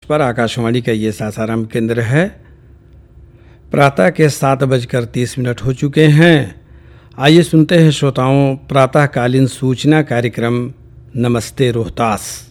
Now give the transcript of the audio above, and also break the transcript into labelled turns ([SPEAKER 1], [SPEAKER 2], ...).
[SPEAKER 1] पर आकाशवाणी का ये सासाराम केंद्र है। प्रातः के 7:30 हो चुके हैं। आइए सुनते हैं श्रोताओं प्रातःकालीन सूचना कार्यक्रम नमस्ते रोहतास।